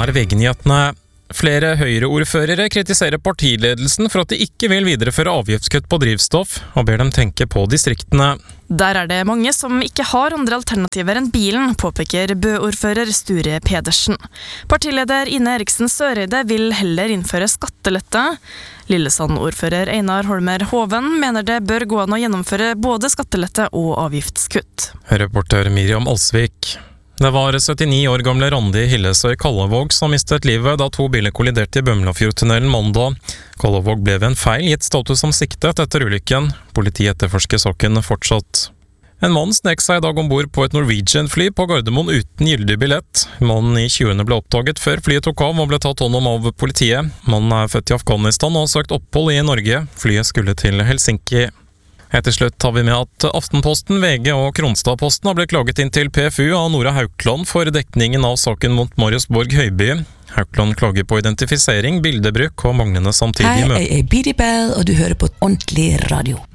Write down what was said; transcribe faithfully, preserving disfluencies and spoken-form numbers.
er V G-nyhetene. Flere Høyre-ordførere kritiserer partiledelsen for at de ikke vil videreføre avgiftskutt på drivstoff, og ber dem tenke på distriktene. Der er det mange som ikke har andre alternativer enn bilen, påpeker Bø-ordfører Sture Pedersen. Partileder Ine Eriksen Søreide vil heller innføre skattelette. Lillesand-ordfører Einar Holmer Hoven mener det bør gå an å gjennomføre både skattelette og avgiftskutt. Reporter Miriam Alsvik. Det var syttini år gamle Randi Hillesøy Kallevåg som mistet livet da to biler kolliderte i Bømlafjordtunnelen mandag. Kallevåg ble ved en feil gitt status som siktet etter ulykken. Politiet etterforsker saken fortsatt. En mann snek seg i dag ombord på et Norwegian-fly på Gardermoen uten gyldig billett. Mannen i tjuende ble oppdaget før flyet tok av og ble tatt hånd om av politiet. Mannen er født i Afghanistan og har søkt opphold i Norge. Flyet skulle til Helsinki. Etter slutt tar vi med at Aftenposten, V G og Kronstadposten har blitt klaget inn til P F U av Nora Haukland for dekningen av saken mot Marius Borg Høiby. Haukland klager på identifisering, bildebruk og manglende samtidig møte. Hei, jeg er Biribel, og du hører på ordentlig radio.